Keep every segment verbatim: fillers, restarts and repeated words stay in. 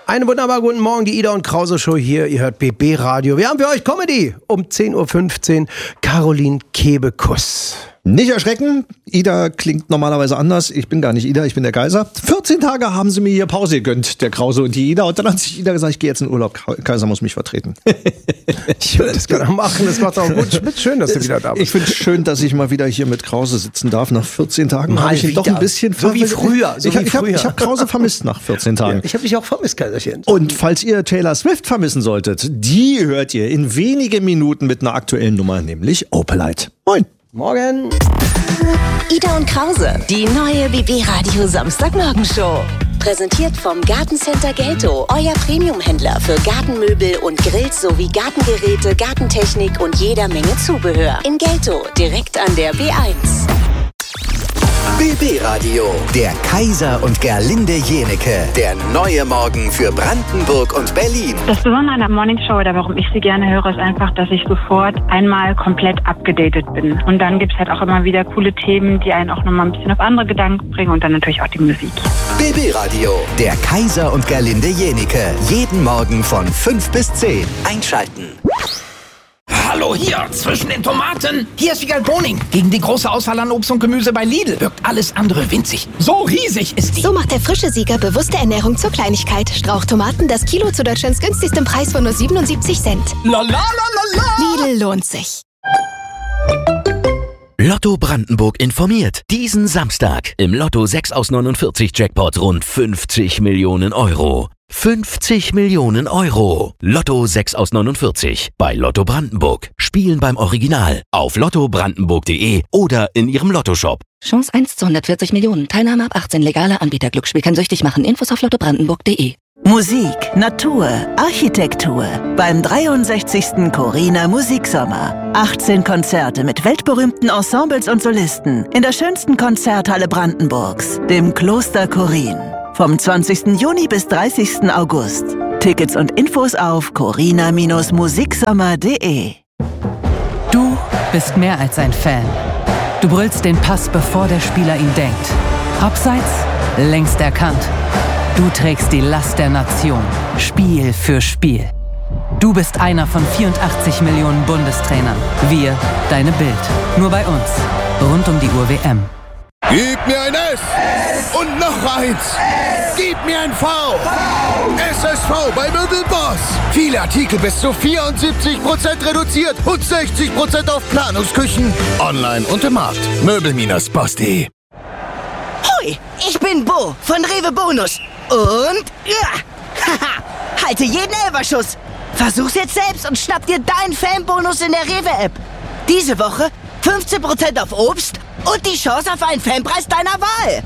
Einen wunderbar guten Morgen, die Ida und Krause Show hier. Ihr hört B B Radio. Wir haben für euch Comedy um zehn Uhr fünfzehn. Caroline Kebekus. Nicht erschrecken, Ida klingt normalerweise anders. Ich bin gar nicht Ida, ich bin der Kaiser. vierzehn Tage haben sie mir hier Pause gegönnt, der Krause und die Ida. Und dann hat sich Ida gesagt, ich gehe jetzt in Urlaub. Kaiser muss mich vertreten. Ich würde das gerne machen, das macht auch gut. Schön, dass du wieder da bist. Ich finde es schön, dass ich mal wieder hier mit Krause sitzen darf. Nach vierzehn Tagen habe ich ihn doch ein bisschen so wie früher. So ich ich habe hab Krause vermisst nach vierzehn Tagen. Ja, ich habe dich auch vermisst, Kaiserchen. Und falls ihr Taylor Swift vermissen solltet, die hört ihr in wenigen Minuten mit einer aktuellen Nummer, nämlich Opelite. Moin. Morgen. Ida und Krause, die neue B B Radio Samstagmorgenshow. Präsentiert vom Gartencenter Gelto, euer Premium-Händler für Gartenmöbel und Grills sowie Gartengeräte, Gartentechnik und jeder Menge Zubehör. In Gelto, direkt an der B eins. B B Radio, der Kaiser und Gerlinde Jenecke, der neue Morgen für Brandenburg und Berlin. Das Besondere an der Morningshow oder warum ich sie gerne höre, ist einfach, dass ich sofort einmal komplett abgedatet bin. Und dann gibt es halt auch immer wieder coole Themen, die einen auch nochmal ein bisschen auf andere Gedanken bringen und dann natürlich auch die Musik. B B Radio, der Kaiser und Gerlinde Jenecke, jeden Morgen von fünf bis zehn. Einschalten. Hallo hier, zwischen den Tomaten. Hier ist Wiegald Boning. Gegen die große Auswahl an Obst und Gemüse bei Lidl wirkt alles andere winzig. So riesig ist die. So macht der frische Sieger bewusste Ernährung zur Kleinigkeit. Strauchtomaten, das Kilo zu Deutschlands günstigstem Preis von nur siebenundsiebzig Cent. La la la la la. Lidl lohnt sich. Lotto Brandenburg informiert. Diesen Samstag im Lotto sechs aus neunundvierzig Jackpot rund fünfzig Millionen Euro. fünfzig Millionen Euro. Lotto sechs aus neunundvierzig bei Lotto Brandenburg. Spielen beim Original auf lotto brandenburg punkt de oder in ihrem Lottoshop. Chance eins zu hundertvierzig Millionen. Teilnahme ab achtzehn. Legaler Anbieter. Glücksspiel kann süchtig machen. Infos auf lotto brandenburg punkt de. Musik, Natur, Architektur beim dreiundsechzigsten Corina Musiksommer. achtzehn Konzerte mit weltberühmten Ensembles und Solisten in der schönsten Konzerthalle Brandenburgs, dem Kloster Chorin. Vom zwanzigsten Juni bis dreißigsten August. Tickets und Infos auf corina musiksommer punkt de. Du bist mehr als ein Fan. Du brüllst den Pass, bevor der Spieler ihn denkt. Abseits, längst erkannt. Du trägst die Last der Nation, Spiel für Spiel. Du bist einer von vierundachtzig Millionen Bundestrainern. Wir, deine Bild. Nur bei uns. Rund um die Uhr W M. Gib mir ein S und noch eins. Gib mir ein V. S S V bei Möbelboss. Viele Artikel bis zu vierundsiebzig Prozent reduziert und sechzig Prozent auf Planungsküchen. Online und im Markt. Möbel Boss punkt de. Hoi, ich bin Bo von Rewe Bonus. Und ja, haha, halte jeden Elferschuss. Versuch's jetzt selbst und schnapp dir deinen Fanbonus in der Rewe-App. Diese Woche fünfzehn Prozent auf Obst und die Chance auf einen Fanpreis deiner Wahl.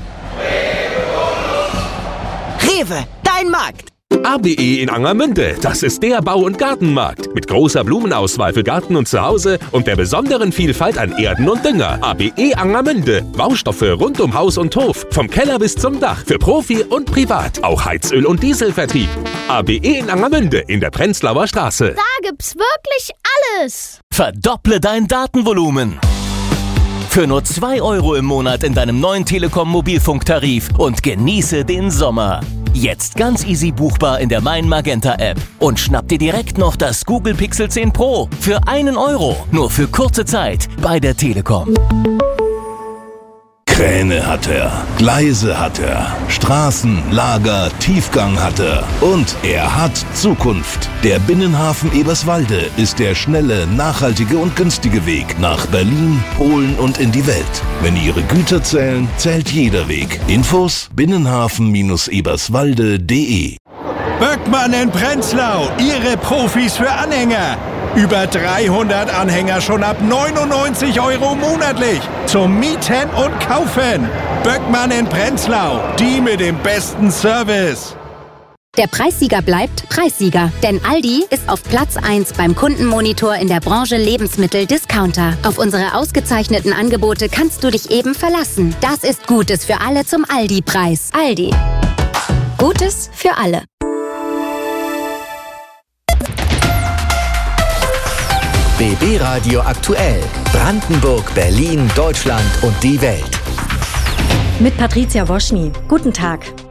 Rewe, dein Markt. A B E in Angermünde, das ist der Bau- und Gartenmarkt. Mit großer Blumenauswahl für Garten und Zuhause und der besonderen Vielfalt an Erden und Dünger. A B E Angermünde. Baustoffe rund um Haus und Hof. Vom Keller bis zum Dach. Für Profi und Privat. Auch Heizöl- und Dieselvertrieb. A B E in Angermünde in der Prenzlauer Straße. Da gibt's wirklich alles. Verdopple dein Datenvolumen. Für nur zwei Euro im Monat in deinem neuen Telekom-Mobilfunktarif und genieße den Sommer. Jetzt ganz easy buchbar in der Mein Magenta App. Und schnapp dir direkt noch das Google Pixel zehn Pro für einen Euro. Nur für kurze Zeit bei der Telekom. Kräne hat er, Gleise hat er, Straßen, Lager, Tiefgang hat er und er hat Zukunft. Der Binnenhafen Eberswalde ist der schnelle, nachhaltige und günstige Weg nach Berlin, Polen und in die Welt. Wenn Ihre Güter zählen, zählt jeder Weg. Infos binnenhafen eberswalde punkt de. Böckmann in Prenzlau, Ihre Profis für Anhänger. Über dreihundert Anhänger schon ab neunundneunzig Euro monatlich. Zum Mieten und Kaufen. Böckmann in Prenzlau, die mit dem besten Service. Der Preissieger bleibt Preissieger, denn Aldi ist auf Platz eins beim Kundenmonitor in der Branche Lebensmittel-Discounter. Auf unsere ausgezeichneten Angebote kannst du dich eben verlassen. Das ist Gutes für alle zum Aldi-Preis. Aldi. Gutes für alle. B B Radio aktuell. Brandenburg, Berlin, Deutschland und die Welt. Mit Patricia Woschny. Guten Tag.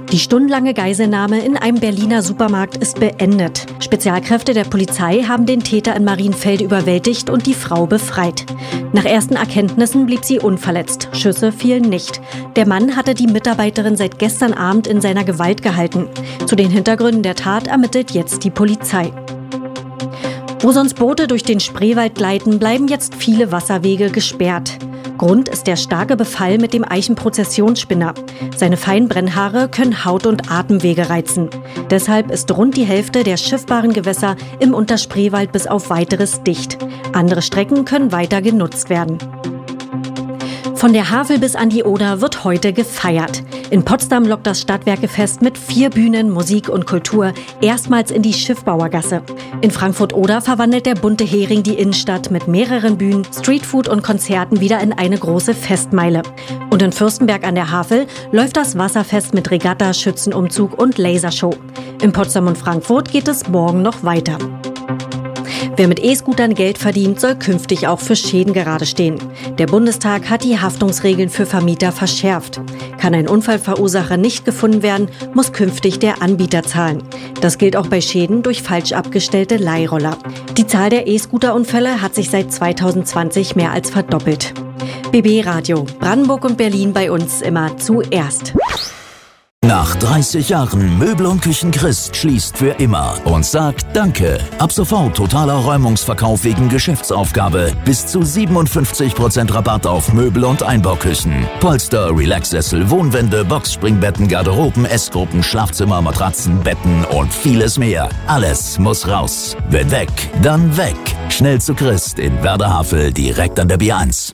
Die stundenlange Geiselnahme in einem Berliner Supermarkt ist beendet. Spezialkräfte der Polizei haben den Täter in Marienfelde überwältigt und die Frau befreit. Nach ersten Erkenntnissen blieb sie unverletzt. Schüsse fielen nicht. Der Mann hatte die Mitarbeiterin seit gestern Abend in seiner Gewalt gehalten. Zu den Hintergründen der Tat ermittelt jetzt die Polizei. Wo sonst Boote durch den Spreewald gleiten, bleiben jetzt viele Wasserwege gesperrt. Grund ist der starke Befall mit dem Eichenprozessionsspinner. Seine feinen Brennhaare können Haut- und Atemwege reizen. Deshalb ist rund die Hälfte der schiffbaren Gewässer im Unterspreewald bis auf Weiteres dicht. Andere Strecken können weiter genutzt werden. Von der Havel bis an die Oder wird heute gefeiert. In Potsdam lockt das Stadtwerkefest mit vier Bühnen, Musik und Kultur erstmals in die Schiffbauergasse. In Frankfurt-Oder verwandelt der bunte Hering die Innenstadt mit mehreren Bühnen, Streetfood und Konzerten wieder in eine große Festmeile. Und in Fürstenberg an der Havel läuft das Wasserfest mit Regatta, Schützenumzug und Lasershow. In Potsdam und Frankfurt geht es morgen noch weiter. Wer mit E-Scootern Geld verdient, soll künftig auch für Schäden gerade stehen. Der Bundestag hat die Haftungsregeln für Vermieter verschärft. Kann ein Unfallverursacher nicht gefunden werden, muss künftig der Anbieter zahlen. Das gilt auch bei Schäden durch falsch abgestellte Leihroller. Die Zahl der E-Scooter-Unfälle hat sich seit zweitausendzwanzig mehr als verdoppelt. B B Radio, Brandenburg und Berlin bei uns immer zuerst. Nach dreißig Jahren Möbel und Küchen Christ schließt für immer und sagt Danke. Ab sofort totaler Räumungsverkauf wegen Geschäftsaufgabe. Bis zu siebenundfünfzig Prozent Rabatt auf Möbel und Einbauküchen. Polster, Relaxsessel, Wohnwände, Boxspringbetten, Garderoben, Essgruppen, Schlafzimmer, Matratzen, Betten und vieles mehr. Alles muss raus. Wenn weg, dann weg. Schnell zu Christ in Werder-Havel, direkt an der B eins.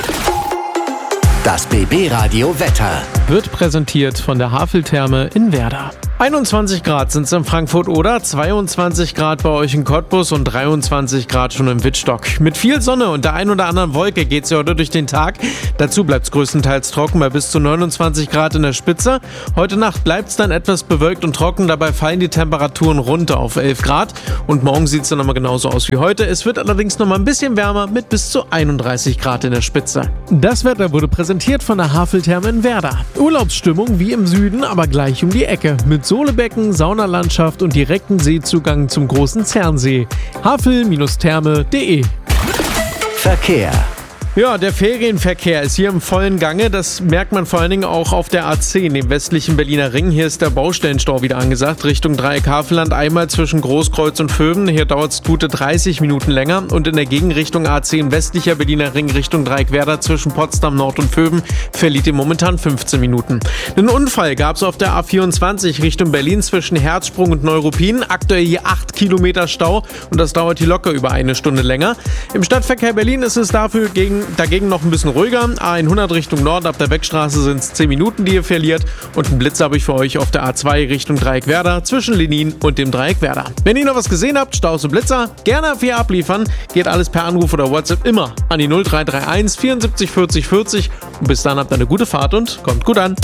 Das B B-Radio Wetter wird präsentiert von der Haveltherme in Werder. einundzwanzig Grad sind es in Frankfurt-Oder, zweiundzwanzig Grad bei euch in Cottbus und dreiundzwanzig Grad schon im Wittstock. Mit viel Sonne und der ein oder anderen Wolke geht es ja heute durch den Tag. Dazu bleibt es größtenteils trocken bei bis zu neunundzwanzig Grad in der Spitze. Heute Nacht bleibt es dann etwas bewölkt und trocken, dabei fallen die Temperaturen runter auf elf Grad. Und morgen sieht es dann nochmal genauso aus wie heute. Es wird allerdings nochmal ein bisschen wärmer mit bis zu einunddreißig Grad in der Spitze. Das Wetter wurde präsentiert von der Haveltherme in Werder. Urlaubsstimmung wie im Süden, aber gleich um die Ecke. Mit Sohlebecken, Saunalandschaft und direkten Seezugang zum großen Zernsee. havel Therme punkt de. Verkehr. Ja, der Ferienverkehr ist hier im vollen Gange. Das merkt man vor allen Dingen auch auf der A zehn, dem westlichen Berliner Ring. Hier ist der Baustellenstau wieder angesagt, Richtung Dreieck Havelland, einmal zwischen Großkreuz und Vöwen. Hier dauert es gute dreißig Minuten länger. Und in der Gegenrichtung A zehn, westlicher Berliner Ring, Richtung Dreieck Werder, zwischen Potsdam Nord und Vöwen, verliert ihr momentan fünfzehn Minuten. Einen Unfall gab es auf der A vierundzwanzig Richtung Berlin zwischen Herzsprung und Neuruppin. Aktuell hier acht Kilometer Stau und das dauert hier locker über eine Stunde länger. Im Stadtverkehr Berlin ist es dafür gegen Dagegen noch ein bisschen ruhiger. A hundert Richtung Nord, ab der Beckstraße sind es zehn Minuten, die ihr verliert. Und einen Blitz habe ich für euch auf der A zwei Richtung Dreieck Werder, zwischen Lenin und dem Dreieck Werder. Wenn ihr noch was gesehen habt, Staus und Blitzer, gerne für abliefern. Geht alles per Anruf oder WhatsApp immer an die null drei drei eins vierundsiebzig vierzig vierzig. Und bis dann habt ihr eine gute Fahrt und kommt gut an.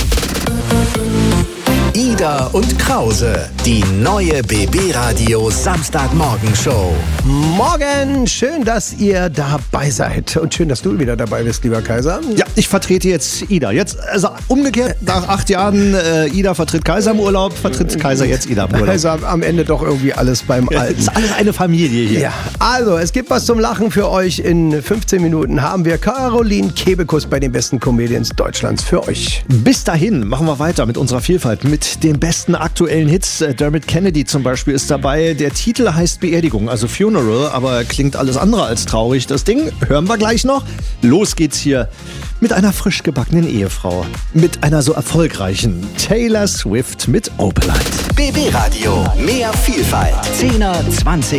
Ida und Krause, die neue B B-Radio Samstagmorgenshow. Morgen, schön, dass ihr dabei seid. Und schön, dass du wieder dabei bist, lieber Kaiser. Ja, ich vertrete jetzt Ida. Jetzt, also umgekehrt, nach acht Jahren, äh, Ida vertritt Kaiser im Urlaub, vertritt Kaiser jetzt Ida im Urlaub. Also am Ende doch irgendwie alles beim Ja, Alten. ist alles eine Familie hier. Ja, also es gibt was zum Lachen für euch. In fünfzehn Minuten haben wir Caroline Kebekus bei den besten Comedians Deutschlands für euch. Bis dahin machen wir weiter mit unserer Vielfalt, mit den besten aktuellen Hits. Dermot Kennedy zum Beispiel ist dabei. Der Titel heißt Beerdigung, also Funeral, aber klingt alles andere als traurig. Das Ding hören wir gleich noch. Los geht's hier mit einer frisch gebackenen Ehefrau. Mit einer so erfolgreichen Taylor Swift mit Opalite. B B-Radio, mehr Vielfalt. zehner, zwanziger